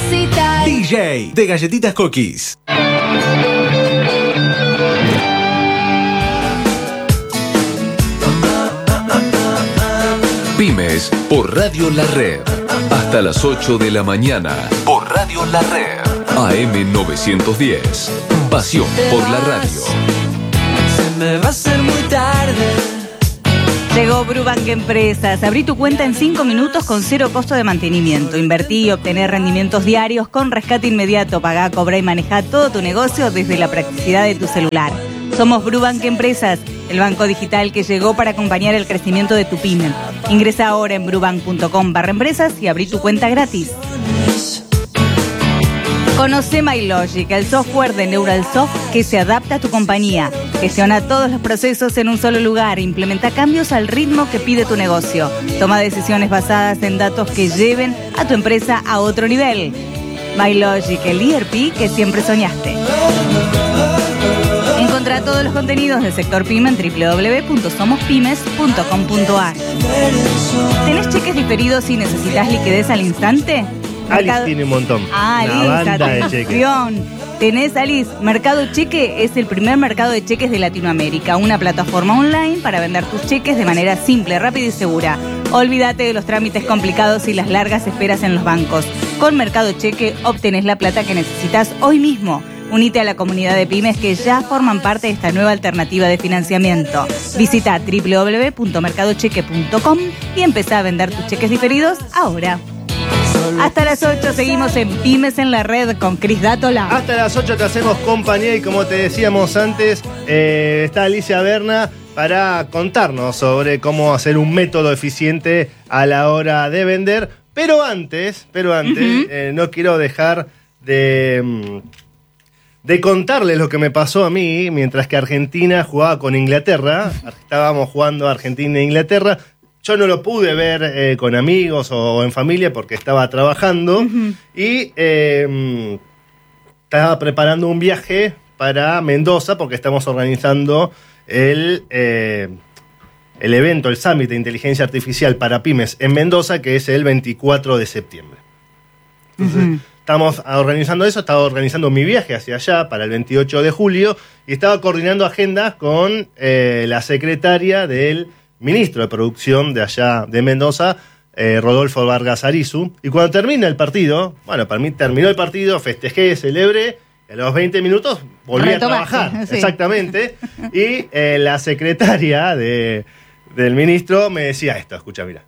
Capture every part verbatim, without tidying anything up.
Visita D J de Galletitas Cookies. Pymes por Radio La Red. Hasta las ocho de la mañana. Por Radio La Red. A M novecientos diez. Pasión por la radio. Se me va a hacer muy tarde. Llegó Brubank Empresas. Abrí tu cuenta en cinco minutos con cero costo de mantenimiento. Invertí y obtener rendimientos diarios con rescate inmediato. Pagá, cobrá y manejá todo tu negocio desde la practicidad de tu celular. Somos Brubank Empresas, el banco digital que llegó para acompañar el crecimiento de tu pyme. Ingresa ahora en brubank punto com barra empresas y abrí tu cuenta gratis. Conoce MyLogic, el software de Neuralsoft que se adapta a tu compañía. Gestiona todos los procesos en un solo lugar. Implementa cambios al ritmo que pide tu negocio. Toma decisiones basadas en datos que lleven a tu empresa a otro nivel. MyLogic, el E R P que siempre soñaste. Encontrá todos los contenidos del sector PYME en doble u doble u doble u punto somos pymes punto com punto a r. ¿Tenés cheques diferidos y necesitas liquidez al instante? Alice Mercado... tiene un montón. Ah, Una Alice, banda de cheques. atención. Tenés, Alice, Mercado Cheque es el primer mercado de cheques de Latinoamérica, una plataforma online para vender tus cheques de manera simple, rápida y segura. Olvídate de los trámites complicados y las largas esperas en los bancos. Con Mercado Cheque obtenés la plata que necesitas hoy mismo. Unite a la comunidad de pymes que ya forman parte de esta nueva alternativa de financiamiento. Visita doble u doble u doble u punto mercado cheque punto com y empezá a vender tus cheques diferidos ahora. Hasta las ocho seguimos en Pymes en la Red con Cris Dátola. Hasta las ocho te hacemos compañía y como te decíamos antes, eh, está Alicia Berna para contarnos sobre cómo hacer un método eficiente a la hora de vender. Pero antes, pero antes, uh-huh. eh, no quiero dejar de... de contarles lo que me pasó a mí mientras que Argentina jugaba con Inglaterra. Estábamos jugando Argentina e Inglaterra. Yo no lo pude ver eh, con amigos o en familia porque estaba trabajando. Uh-huh. Y eh, estaba preparando un viaje para Mendoza porque estamos organizando el, eh, el evento, el Summit de Inteligencia Artificial para Pymes en Mendoza, que es el veinticuatro de septiembre. Entonces... Uh-huh. Estamos organizando eso, estaba organizando mi viaje hacia allá para el veintiocho de julio y estaba coordinando agendas con eh, la secretaria del ministro de Producción de allá de Mendoza, eh, Rodolfo Vargas Arizu. Y cuando termina el partido, bueno, para mí terminó el partido, festejé, celebré, y a los veinte minutos volví Retomaste, a trabajar. Sí. Exactamente. Y eh, la secretaria de, del ministro me decía esto, escucha, mira.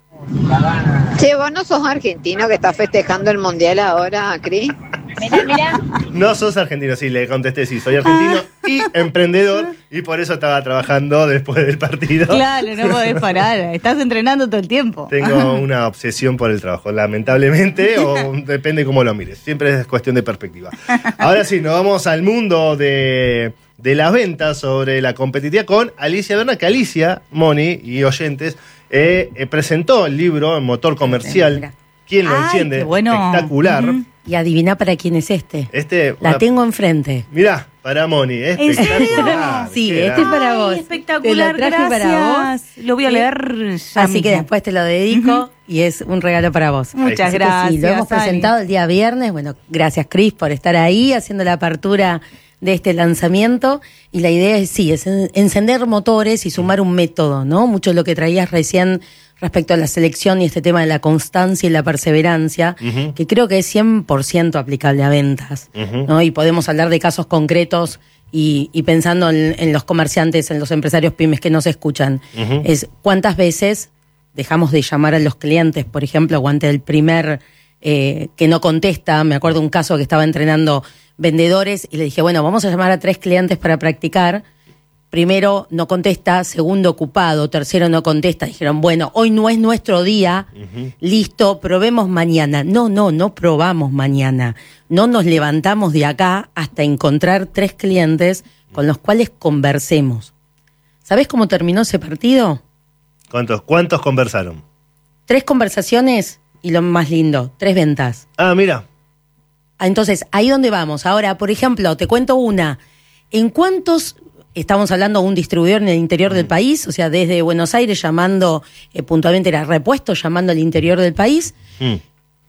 Che, vos no sos argentino que estás festejando el mundial ahora, Cris. Mirá, mirá. No sos argentino, sí, le contesté, sí, soy argentino y emprendedor y por eso estaba trabajando después del partido. Claro, no podés parar, estás entrenando todo el tiempo. Tengo una obsesión por el trabajo, lamentablemente, o depende cómo lo mires, siempre es cuestión de perspectiva. Ahora sí, nos vamos al mundo de, de las ventas sobre la competitividad con Alicia Berna, que Alicia, Moni y oyentes, eh, eh, presentó el libro Motor Comercial. ¿Quién lo Ay, entiende? Qué bueno. Espectacular. Uh-huh. Y adivina para quién es este. Este La una... tengo enfrente. Mirá, para Moni, espectacular. Sí, este es para vos. Ay, espectacular, te lo traje gracias. Para vos. Lo voy a leer ya Así mismo. que después te lo dedico uh-huh. y es un regalo para vos. Muchas Así gracias. Sí, lo hemos Ali. presentado el día viernes. Bueno, gracias Cris por estar ahí haciendo la apertura de este lanzamiento. Y la idea es, sí, es en, encender motores y sumar un método, ¿no? Mucho de lo que traías recién respecto a la selección y este tema de la constancia y la perseverancia, uh-huh. que creo que es cien por ciento aplicable a ventas, uh-huh. ¿no? Y podemos hablar de casos concretos y, y pensando en, en los comerciantes, en los empresarios pymes que nos escuchan, uh-huh. es cuántas veces dejamos de llamar a los clientes, por ejemplo, o ante el primer eh, que no contesta. Me acuerdo un caso que estaba entrenando vendedores y le dije, bueno, vamos a llamar a tres clientes para practicar. Primero no contesta, segundo ocupado, tercero no contesta. Dijeron, bueno, hoy no es nuestro día, uh-huh. listo, probemos mañana. No, no, no probamos mañana. No nos levantamos de acá hasta encontrar tres clientes con los cuales conversemos. ¿Sabés cómo terminó ese partido? ¿Cuántos, cuántos conversaron? Tres conversaciones y lo más lindo, tres ventas. Ah, mira. Entonces, ahí donde vamos. Ahora, por ejemplo, te cuento una. ¿En cuántos... Estamos hablando de un distribuidor en el interior mm. del país, o sea, desde Buenos Aires llamando, eh, puntualmente era repuesto, llamando al interior del país. Mm.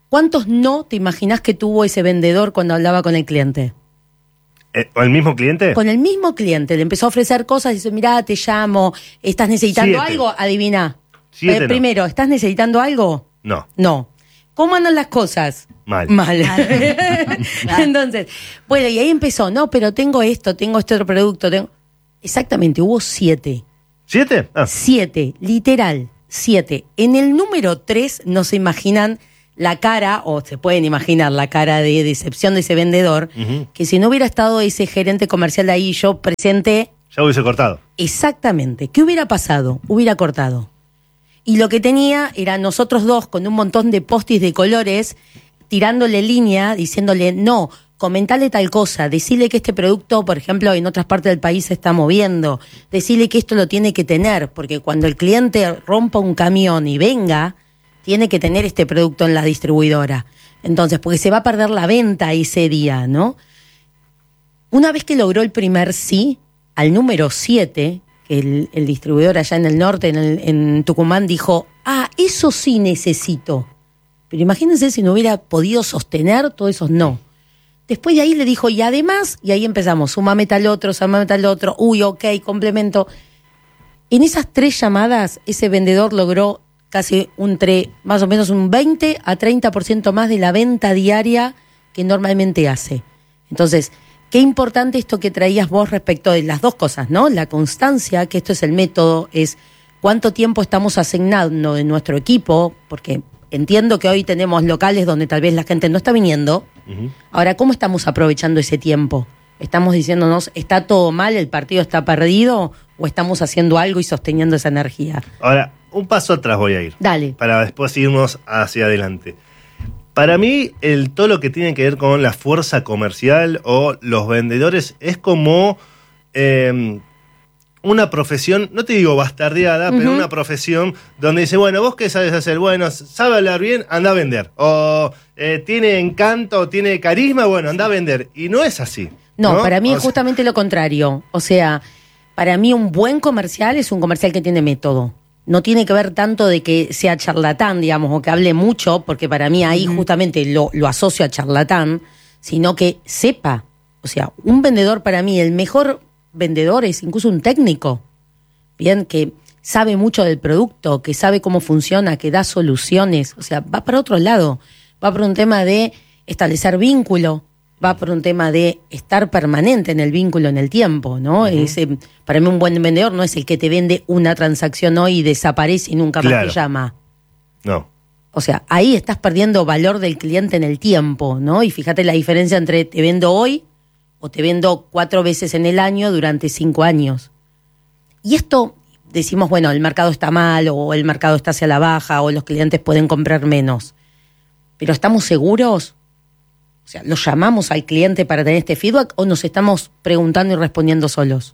¿Cuántos no te imaginás que tuvo ese vendedor cuando hablaba con el cliente? ¿Con el mismo cliente? Con el mismo cliente. Le empezó a ofrecer cosas y dice, mirá, te llamo, ¿estás necesitando Siete. algo? Adivina. Siete Eh, no. primero, ¿estás necesitando algo? No. No. ¿Cómo andan las cosas? Mal. Mal. Entonces, bueno, y ahí empezó, no, pero tengo esto, tengo este otro producto. Tengo... Exactamente, hubo siete. ¿Siete? Ah. Siete, literal, siete. En el número tres no se imaginan la cara, o se pueden imaginar la cara de decepción de ese vendedor, Uh-huh. que si no hubiera estado ese gerente comercial de ahí, yo presente Ya hubiese cortado. exactamente. ¿Qué hubiera pasado? Hubiera cortado. Y lo que tenía era nosotros dos con un montón de postis de colores, tirándole línea, diciéndole, no, comentale tal cosa, decirle que este producto, por ejemplo, en otras partes del país se está moviendo, decirle que esto lo tiene que tener, porque cuando el cliente rompa un camión y venga, tiene que tener este producto en la distribuidora. Entonces, porque se va a perder la venta ese día, ¿no? Una vez que logró el primer sí, al número siete, que el, el distribuidor allá en el norte, en, el, en Tucumán, dijo, ah, eso sí necesito. Pero imagínense si no hubiera podido sostener todos esos no. Después de ahí le dijo, y además, y ahí empezamos, sumame tal otro, sumame tal otro, uy, ok, complemento. En esas tres llamadas, ese vendedor logró casi un tre, más o menos un veinte a treinta por ciento más de la venta diaria que normalmente hace. Entonces, qué importante esto que traías vos respecto de las dos cosas, ¿no? La constancia, que esto es el método, es cuánto tiempo estamos asignando de nuestro equipo, porque entiendo que hoy tenemos locales donde tal vez la gente no está viniendo. Uh-huh. Ahora, ¿cómo estamos aprovechando ese tiempo? ¿Estamos diciéndonos, está todo mal, el partido está perdido, o estamos haciendo algo y sosteniendo esa energía? Ahora, un paso atrás voy a ir. Dale. Para después irnos hacia adelante. Para mí, el, todo lo que tiene que ver con la fuerza comercial o los vendedores es como eh, una profesión, no te digo bastardeada, uh-huh. pero una profesión donde dice, bueno, ¿vos qué sabes hacer? Bueno, sabe hablar bien, anda a vender. O eh, tiene encanto, tiene carisma, bueno, anda a vender. Y no es así. No, no para mí o es justamente lo contrario. O sea, para mí un buen comercial es un comercial que tiene método. No tiene que ver tanto de que sea charlatán, digamos, o que hable mucho, porque para mí ahí uh-huh. justamente lo, lo asocio a charlatán, sino que sepa. O sea, un vendedor para mí, el mejor vendedor es incluso un técnico, bien, que sabe mucho del producto, que sabe cómo funciona, que da soluciones. O sea, va para otro lado. Va por un tema de establecer vínculo, va por un tema de estar permanente en el vínculo en el tiempo, ¿no? Uh-huh. Ese, para mí un buen vendedor no es el que te vende una transacción hoy y desaparece y nunca claro. más te llama. No. O sea, ahí estás perdiendo valor del cliente en el tiempo, ¿no? Y fíjate la diferencia entre te vendo hoy o te vendo cuatro veces en el año durante cinco años. Y esto, decimos, bueno, el mercado está mal o el mercado está hacia la baja o los clientes pueden comprar menos. Pero ¿estamos seguros? O sea, ¿lo llamamos al cliente para tener este feedback o nos estamos preguntando y respondiendo solos?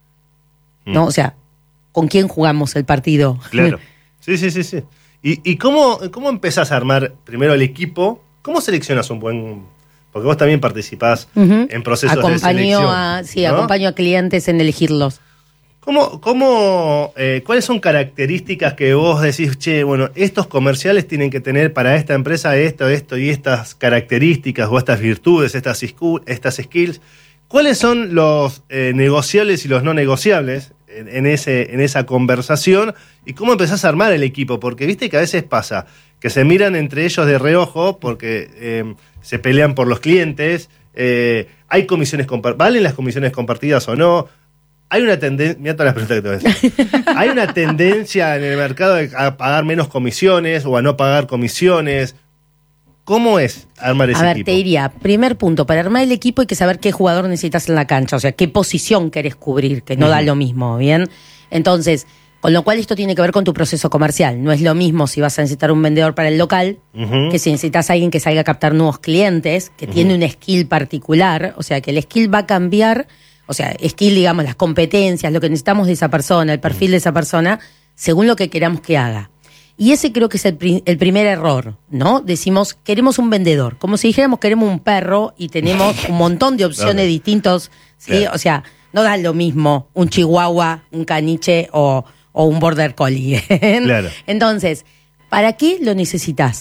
Mm. ¿No? O sea, ¿con quién jugamos el partido? Claro. Sí, sí, sí, sí. ¿Y, y cómo, cómo empezás a armar primero el equipo? ¿Cómo seleccionas un buen...? Porque vos también participás uh-huh. en procesos acompaño de selección. A, sí, ¿no? acompaño a clientes en elegirlos. ¿Cómo, cómo, eh, ¿Cuáles son características que vos decís, che, bueno, estos comerciales tienen que tener para esta empresa esto, esto y estas características o estas virtudes, estas, estas skills? ¿Cuáles son los eh, negociables y los no negociables en, en, ese, en esa conversación? ¿Y cómo empezás a armar el equipo? Porque viste que a veces pasa que se miran entre ellos de reojo porque eh, se pelean por los clientes, eh, hay comisiones compartidas, ¿valen las comisiones compartidas o no? Hay una tendencia, mira todas las preguntas que te voy a decir. Hay una tendencia en el mercado a pagar menos comisiones o a no pagar comisiones. ¿Cómo es armar ese equipo? A ver, equipo? te diría, primer punto, para armar el equipo hay que saber qué jugador necesitas en la cancha, o sea, qué posición querés cubrir, que no uh-huh. da lo mismo, ¿bien? Entonces, con lo cual esto tiene que ver con tu proceso comercial. No es lo mismo si vas a necesitar un vendedor para el local, uh-huh. que si necesitas a alguien que salga a captar nuevos clientes, que uh-huh. tiene un skill particular, o sea, que el skill va a cambiar. O sea, skill, digamos, las competencias, lo que necesitamos de esa persona, el perfil de esa persona, según lo que queramos que haga. Y ese creo que es el, pri- el primer error, ¿no? Decimos, queremos un vendedor. Como si dijéramos, queremos un perro y tenemos un montón de opciones claro. distintos, ¿sí? Claro. O sea, no da lo mismo un chihuahua, un caniche o, o un border collie. Claro. Entonces, ¿para qué lo necesitas?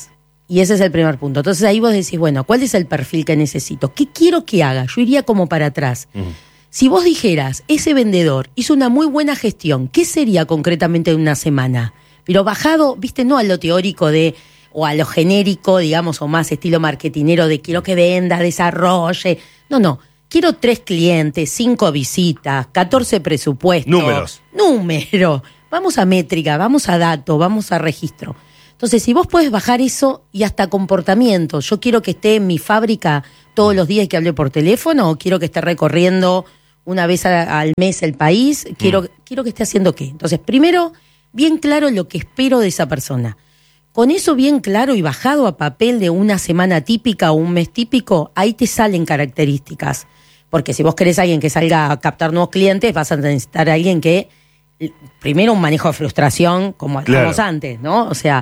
Y ese es el primer punto. Entonces ahí vos decís, bueno, ¿cuál es el perfil que necesito? ¿Qué quiero que haga? Yo iría como para atrás. Uh-huh. Si vos dijeras, ese vendedor hizo una muy buena gestión, ¿qué sería concretamente en una semana? Pero bajado, viste, no a lo teórico de, o a lo genérico, digamos, o más estilo marketinero de quiero que venda, desarrolle. No, no. Quiero tres clientes, cinco visitas, catorce presupuestos. Números. Número. Vamos a métrica, vamos a dato, vamos a registro. Entonces, si vos podés bajar eso y hasta comportamiento, yo quiero que esté en mi fábrica todos los días que hable por teléfono, o quiero que esté recorriendo una vez a, al mes el país, quiero, mm. quiero que esté haciendo qué. Entonces, primero, bien claro lo que espero de esa persona. Con eso bien claro y bajado a papel de una semana típica o un mes típico, ahí te salen características. Porque si vos querés a alguien que salga a captar nuevos clientes, vas a necesitar a alguien que, primero, un manejo de frustración, como hablamos claro. antes, ¿no? O sea,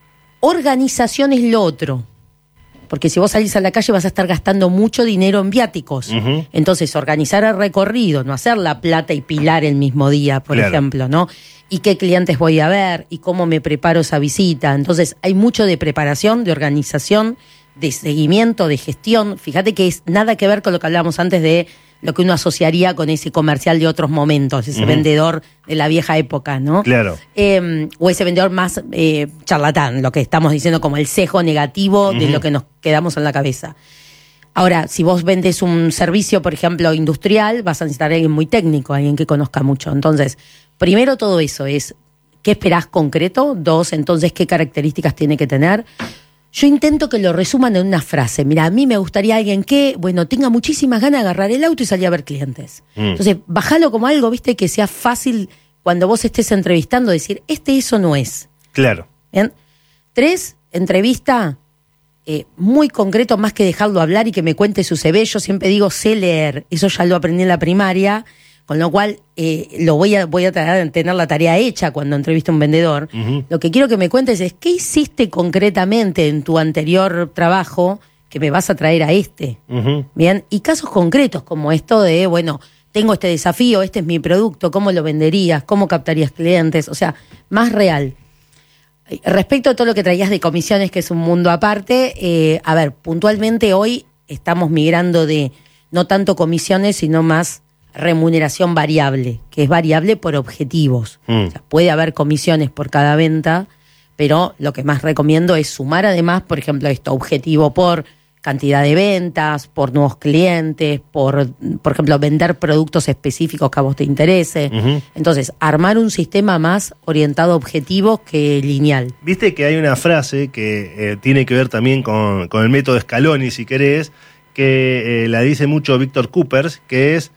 organización es lo otro. Porque si vos salís a la calle vas a estar gastando mucho dinero en viáticos. Uh-huh. Entonces, organizar el recorrido, no hacer La Plata y Pilar el mismo día, por claro. ejemplo, ¿no? Y qué clientes voy a ver, y cómo me preparo esa visita. Entonces, hay mucho de preparación, de organización, de seguimiento, de gestión. Fíjate que es nada que ver con lo que hablábamos antes de lo que uno asociaría con ese comercial de otros momentos, ese uh-huh. vendedor de la vieja época, ¿no? Claro. Eh, o ese vendedor más eh, charlatán, lo que estamos diciendo como el sesgo negativo uh-huh. de lo que nos quedamos en la cabeza. Ahora, si vos vendes un servicio, por ejemplo, industrial, vas a necesitar a alguien muy técnico, alguien que conozca mucho. Entonces, primero todo eso es, ¿qué esperás concreto? Dos, entonces, ¿qué características tiene que tener? Yo intento que lo resuman en una frase. Mira, a mí me gustaría alguien que, bueno, tenga muchísimas ganas de agarrar el auto y salir a ver clientes. Mm. Entonces, bajalo como algo, viste, que sea fácil cuando vos estés entrevistando, decir, este eso no es. Claro. ¿Bien? Tres, entrevista eh, muy concreto, más que dejarlo hablar y que me cuente su C V. Yo siempre digo, sé leer. Eso ya lo aprendí en la primaria. Con lo cual, eh, lo voy a, voy a tener la tarea hecha cuando entreviste a un vendedor. Uh-huh. Lo que quiero que me cuentes es, ¿qué hiciste concretamente en tu anterior trabajo que me vas a traer a este? Uh-huh. Bien, y casos concretos como esto de, bueno, tengo este desafío, este es mi producto, ¿cómo lo venderías? ¿Cómo captarías clientes? O sea, más real. Respecto a todo lo que traías de comisiones, que es un mundo aparte, eh, a ver, puntualmente hoy estamos migrando de no tanto comisiones, sino más remuneración variable, que es variable por objetivos. Mm. O sea, puede haber comisiones por cada venta, pero lo que más recomiendo es sumar además, por ejemplo, esto, objetivo por cantidad de ventas, por nuevos clientes, por, por ejemplo, vender productos específicos que a vos te interese. Uh-huh. Entonces, armar un sistema más orientado a objetivos que lineal. Viste que hay una frase que eh, tiene que ver también con, con el método Scaloni, si querés, que eh, la dice mucho Víctor Coopers, que es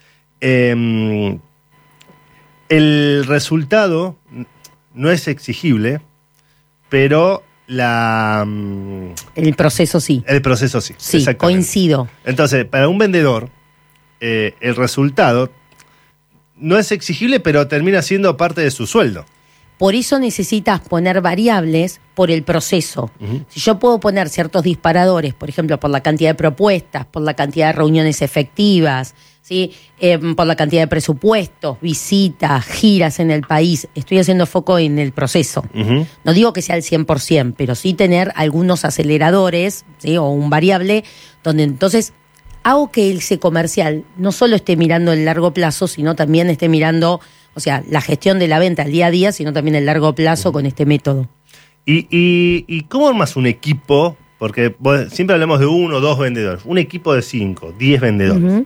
Eh, el resultado no es exigible, pero la... El proceso sí. El proceso sí. Sí, coincido. Entonces, para un vendedor, eh, el resultado no es exigible, pero termina siendo parte de su sueldo. Por eso necesitas poner variables por el proceso. Uh-huh. Si yo puedo poner ciertos disparadores, por ejemplo, por la cantidad de propuestas, por la cantidad de reuniones efectivas, ¿sí? eh, por la cantidad de presupuestos, visitas, giras en el país, estoy haciendo foco en el proceso. Uh-huh. No digo que sea el cien por ciento, pero sí tener algunos aceleradores, ¿sí? O un variable, donde entonces hago que ese comercial no solo esté mirando el largo plazo, sino también esté mirando... O sea, la gestión de la venta al día a día, sino también el largo plazo con este método. ¿Y, y, y cómo armas un equipo? Porque siempre hablamos de uno o dos vendedores. Un equipo de cinco, diez vendedores. Uh-huh.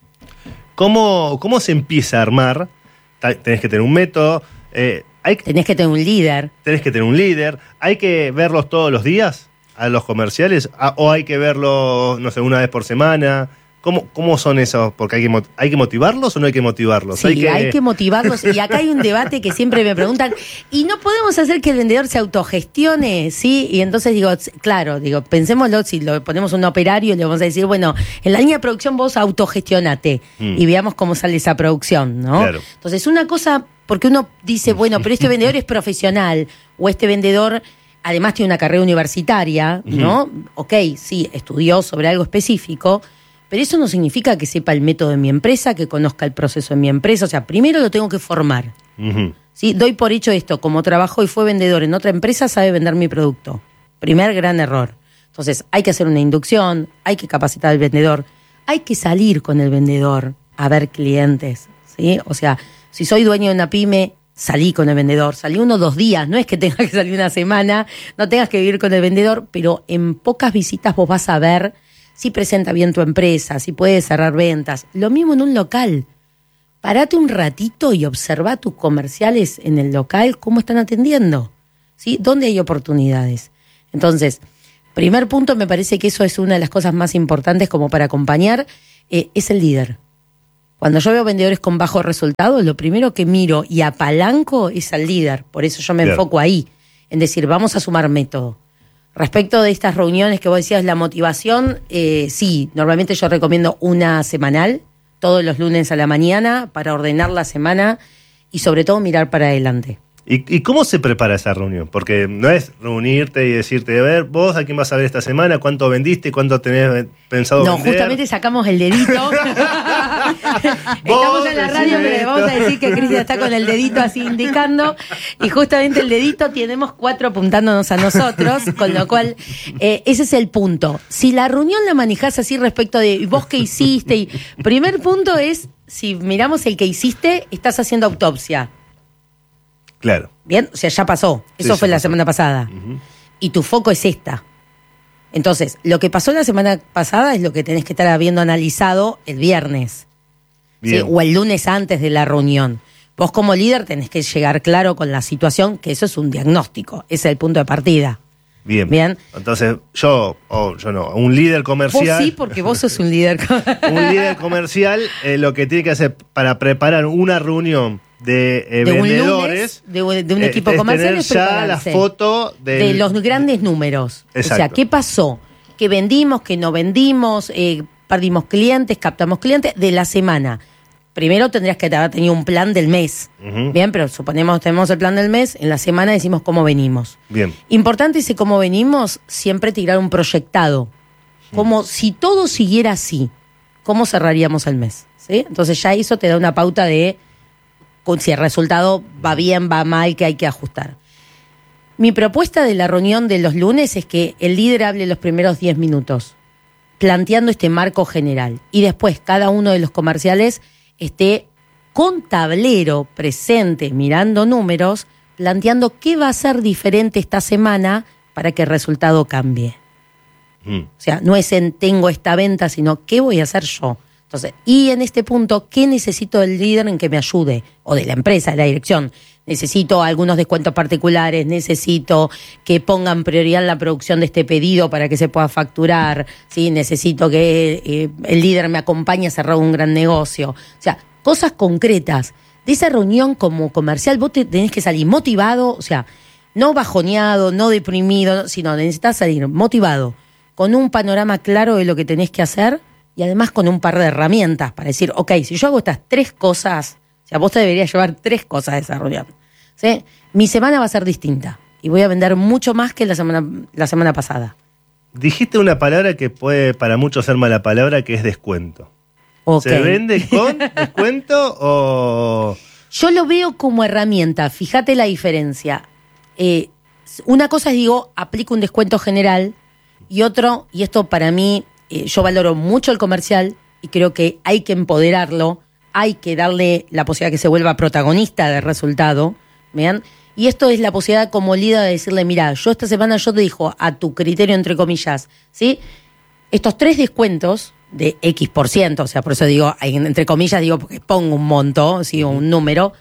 ¿Cómo, ¿Cómo se empieza a armar? Tenés que tener un método. Eh, hay, tenés que tener un líder. Tenés que tener un líder. ¿Hay que verlos todos los días a los comerciales? ¿O hay que verlos, no sé, una vez por semana? ¿Cómo, ¿Cómo son esos? Porque hay que, ¿hay que motivarlos o no hay que motivarlos? Sí, hay que... hay que motivarlos. Y acá hay un debate que siempre me preguntan, ¿y no podemos hacer que el vendedor se autogestione? ¿Sí? Y entonces digo, claro, digo, pensémoslo, si lo ponemos un operario, le vamos a decir, bueno, en la línea de producción vos autogestionate mm. y veamos cómo sale esa producción, ¿no? Claro. Entonces, una cosa, porque uno dice, bueno, pero este vendedor es profesional, o este vendedor además tiene una carrera universitaria, ¿no? Mm. Ok, sí, estudió sobre algo específico, pero eso no significa que sepa el método de mi empresa, que conozca el proceso de mi empresa. O sea, primero lo tengo que formar. Uh-huh. ¿Sí? Doy por hecho esto. Como trabajó y fue vendedor en otra empresa, sabe vender mi producto. Primer gran error. Entonces, hay que hacer una inducción, hay que capacitar al vendedor, hay que salir con el vendedor a ver clientes, ¿sí? O sea, si soy dueño de una pyme, salí con el vendedor, salí uno o dos días, no es que tengas que salir una semana, no tengas que vivir con el vendedor, pero en pocas visitas vos vas a ver si presenta bien tu empresa, si puede cerrar ventas. Lo mismo en un local. Parate un ratito y observa tus comerciales en el local, cómo están atendiendo, ¿sí? ¿Dónde hay oportunidades? Entonces, primer punto, me parece que eso es una de las cosas más importantes como para acompañar, eh, es el líder. Cuando yo veo vendedores con bajos resultados, lo primero que miro y apalanco es al líder. Por eso yo me Bien. enfoco ahí, en decir, vamos a sumar método. Respecto de estas reuniones que vos decías, la motivación, eh, sí, normalmente yo recomiendo una semanal, todos los lunes a la mañana, para ordenar la semana y sobre todo mirar para adelante. ¿Y, ¿Y cómo se prepara esa reunión? Porque no es reunirte y decirte, a ver, vos, ¿a quién vas a ver esta semana? ¿Cuánto vendiste? ¿Cuánto tenés pensado No, vender? justamente sacamos el dedito. Estamos en la radio, decime pero vamos a esto. decir que Cristian está con el dedito así indicando. Y justamente el dedito tenemos cuatro apuntándonos a nosotros, con lo cual eh, ese es el punto. Si la reunión la manejás así respecto de ¿y vos qué hiciste? Y primer punto es, si miramos el que hiciste, estás haciendo autopsia. Claro. Bien, o sea, ya pasó. Sí, Eso ya fue la pasó. semana pasada. Ujú. Y tu foco es esta. Entonces, lo que pasó la semana pasada es lo que tenés que estar habiendo analizado el viernes. ¿Sí? Bien. O el lunes antes de la reunión. Vos como líder tenés que llegar claro con la situación, que eso es un diagnóstico. Ese es el punto de partida. Bien. Bien. Entonces, yo, o yo no, un líder Vos comercial. sí, porque vos sos un líder. Un líder comercial, eh, lo que tiene que hacer para preparar una reunión de, eh, de un vendedores. lunes, de, un- de un eh, equipo es comercial tener es ya la prepararse. foto del- de los grandes números. O sea, Exacto. ¿qué pasó? ¿Qué vendimos? ¿Qué no vendimos? Eh, ¿Perdimos clientes? ¿Captamos clientes? De la semana. Primero tendrías que haber tenido un plan del mes. Ujú. Bien, pero suponemos tenemos el plan del mes, en la semana decimos cómo venimos. Bien. Importante ese cómo venimos, siempre tirar un proyectado. Como si todo siguiera así, ¿cómo cerraríamos el mes? ¿Sí? Entonces ya eso te da una pauta de con si el resultado va bien, va mal, que hay que ajustar. Mi propuesta de la reunión de los lunes es que el líder hable los primeros diez minutos, planteando este marco general. Y después cada uno de los comerciales esté con tablero presente, mirando números, planteando qué va a ser diferente esta semana para que el resultado cambie. Mm. O sea, no es en tengo esta venta, sino qué voy a hacer yo. Entonces, y en este punto, ¿qué necesito del líder en que me ayude? O de la empresa, de la dirección. Necesito algunos descuentos particulares, necesito que pongan prioridad en la producción de este pedido para que se pueda facturar, ¿sí? Necesito que eh, el líder me acompañe a cerrar un gran negocio. O sea, cosas concretas. De esa reunión como comercial, vos te tenés que salir motivado, o sea, no bajoneado, no deprimido, sino necesitas salir motivado, con un panorama claro de lo que tenés que hacer y además con un par de herramientas para decir, ok, si yo hago estas tres cosas, o sea, vos te deberías llevar tres cosas de esa reunión, ¿sí? Mi semana va a ser distinta y voy a vender mucho más que la semana, la semana pasada. Dijiste una palabra que puede para muchos ser mala palabra, que es descuento. Ok. ¿Se vende con descuento o...? Yo lo veo como herramienta, fíjate la diferencia. Eh, una cosa es, digo, aplico un descuento general y otro, y esto para mí, eh, yo valoro mucho el comercial y creo que hay que empoderarlo, hay que darle la posibilidad que se vuelva protagonista del resultado, ¿vean? Y esto es la posibilidad como líder de decirle, mira, yo esta semana yo te digo a tu criterio, entre comillas, ¿sí? Estos tres descuentos de X por ciento, o sea, por eso digo, entre comillas, digo, porque pongo un monto, ¿sí? O un número,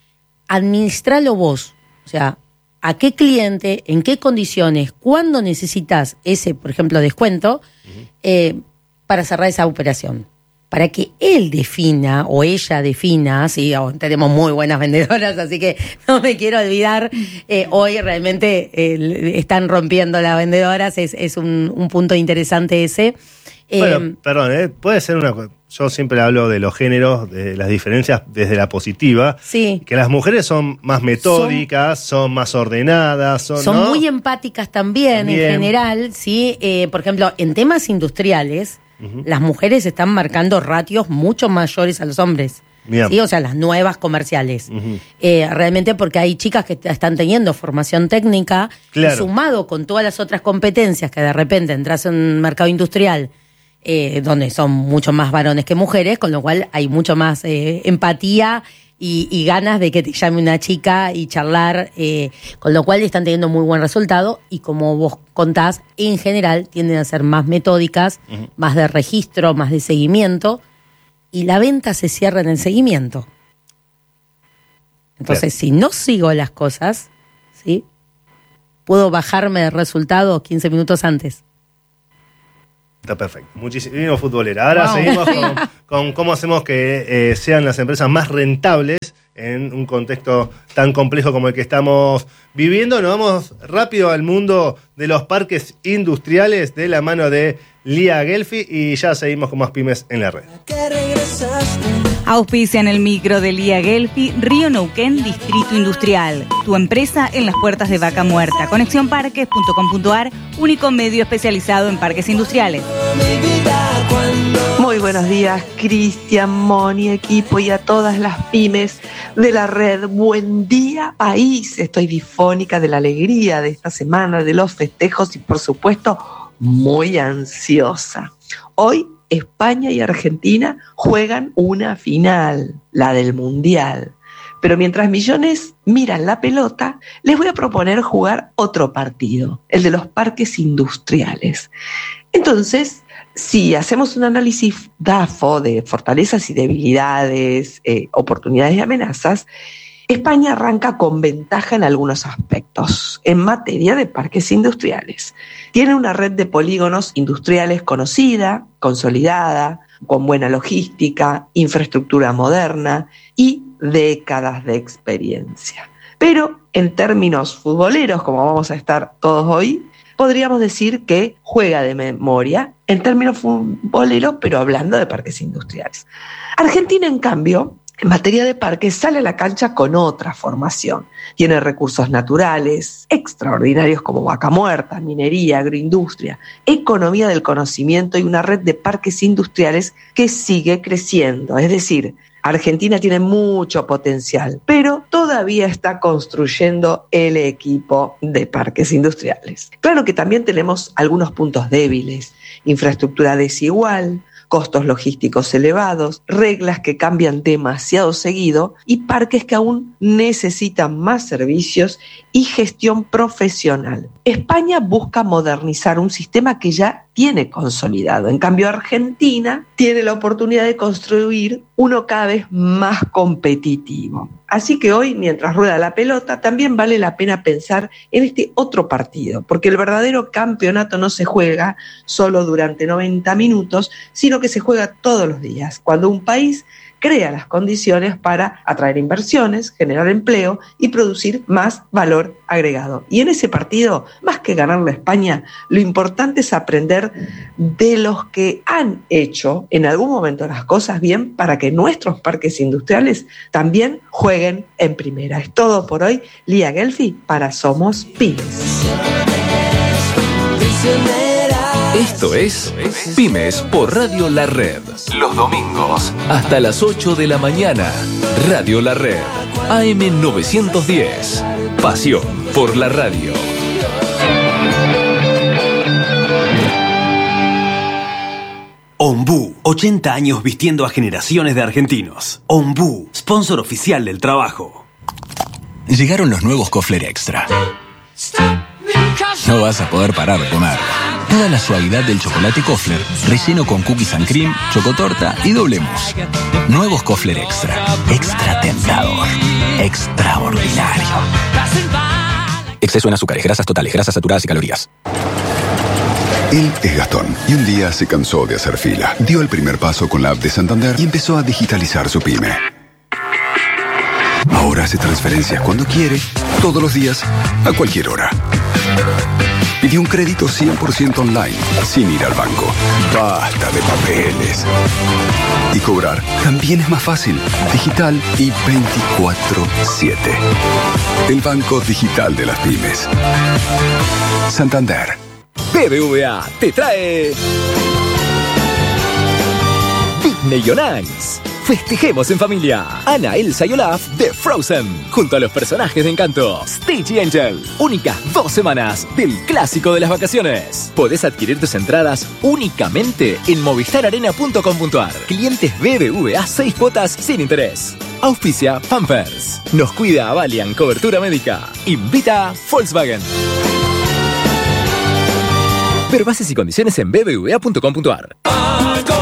administralo vos, o sea, a qué cliente, en qué condiciones, cuándo necesitas ese, por ejemplo, descuento, uh-huh. eh, para cerrar esa operación. Para que él defina o ella defina, sí, tenemos muy buenas vendedoras, así que no me quiero olvidar, eh, hoy realmente eh, están rompiendo las vendedoras, es, es un, un punto interesante ese. Eh, bueno, perdón, ¿eh? Puede ser una... Yo siempre hablo de los géneros, de las diferencias desde la positiva. Sí. Que las mujeres son más metódicas, son, son más ordenadas. Son, son ¿no? muy empáticas también, también. En general, ¿sí? Eh, por ejemplo, en temas industriales, uh-huh. las mujeres están marcando ratios mucho mayores a los hombres. Bien. ¿sí? O sea, las nuevas comerciales. Uh-huh. Eh, realmente porque hay chicas que están teniendo formación técnica, claro. y sumado con todas las otras competencias que de repente entras en un mercado industrial, eh, donde son mucho más varones que mujeres, con lo cual hay mucho más eh, empatía y, y ganas de que te llame una chica y charlar, eh, con lo cual están teniendo muy buen resultado, y como vos contás, en general tienden a ser más metódicas, uh-huh. más de registro, más de seguimiento, y la venta se cierra en el seguimiento. Entonces, claro. si no sigo las cosas, ¿sí? puedo bajarme de resultado quince minutos antes. Está perfecto. Muchísimo futbolera. Ahora Wow. seguimos con, con cómo hacemos que eh, sean las empresas más rentables en un contexto tan complejo como el que estamos viviendo. Nos vamos rápido al mundo de los parques industriales de la mano de Lía Gelfi y ya seguimos con más pymes en la red. Auspician el micro de Lía Gelfi, Río Neuquén, Distrito Industrial. Tu empresa en las puertas de Vaca Muerta. conexión parques punto com punto a r, único medio especializado en parques industriales. Muy buenos días, Cristian, Moni, equipo y a todas las pymes de la red. Buen día, país. Estoy difónica de la alegría de esta semana, de los festejos y, por supuesto, muy ansiosa. Hoy España y Argentina juegan una final, la del Mundial. Pero mientras millones miran la pelota, les voy a proponer jugar otro partido, el de los parques industriales. Entonces, si hacemos un análisis D A F O de fortalezas y debilidades, eh, oportunidades y amenazas, España arranca con ventaja en algunos aspectos en materia de parques industriales. Tiene una red de polígonos industriales conocida, consolidada, con buena logística, infraestructura moderna y décadas de experiencia. Pero en términos futboleros, como vamos a estar todos hoy, podríamos decir que juega de memoria en términos futboleros, pero hablando de parques industriales. Argentina, en cambio, en materia de parques, sale a la cancha con otra formación. Tiene recursos naturales extraordinarios como Vaca Muerta, minería, agroindustria, economía del conocimiento y una red de parques industriales que sigue creciendo. Es decir, Argentina tiene mucho potencial, pero todavía está construyendo el equipo de parques industriales. Claro que también tenemos algunos puntos débiles: infraestructura desigual, costos logísticos elevados, reglas que cambian demasiado seguido y parques que aún necesitan más servicios y gestión profesional. España busca modernizar un sistema que ya tiene consolidado. En cambio, Argentina tiene la oportunidad de construir uno cada vez más competitivo. Así que hoy, mientras rueda la pelota, también vale la pena pensar en este otro partido, porque el verdadero campeonato no se juega solo durante noventa minutos, sino que se juega todos los días, cuando un país crea las condiciones para atraer inversiones, generar empleo y producir más valor agregado. Y en ese partido, más que ganarle a España, lo importante es aprender de los que han hecho en algún momento las cosas bien para que nuestros parques industriales también jueguen en primera. Es todo por hoy. Lía Gelfi para Somos Pymes. Esto es Pymes por Radio La Red. Los domingos hasta las ocho de la mañana. Radio La Red. A M novecientos diez. Pasión por la radio. Ombú, ochenta años vistiendo a generaciones de argentinos. Ombú, sponsor oficial del trabajo. Llegaron los nuevos Kofler Extra. No vas a poder parar de comer. Toda la suavidad del chocolate Kofler, relleno con cookies and cream, chocotorta y doble mousse. Nuevos Kofler Extra. Extra tentador. Extraordinario. Exceso en azúcares, grasas totales, grasas saturadas y calorías. Él es Gastón y un día se cansó de hacer fila. Dio el primer paso con la app de Santander y empezó a digitalizar su pyme. Ahora hace transferencias cuando quiere, todos los días, a cualquier hora. Pidió un crédito cien por ciento online, sin ir al banco. Basta de papeles. Y cobrar también es más fácil, digital y veinticuatro siete. El banco digital de las pymes. Santander. B B V A te trae Disney on Ice. Festejemos en familia. Anna, Elsa y Olaf de Frozen, junto a los personajes de Encanto. Stitch y Angel. Únicas dos semanas del clásico de las vacaciones. Podés adquirir tus entradas únicamente en movistar arena punto com punto ar. Clientes B B V A seis cuotas sin interés. Auspicia Pampers. Nos cuida Avalian Cobertura Médica. Invita Volkswagen. Ver bases y condiciones en b b v a punto com punto ar.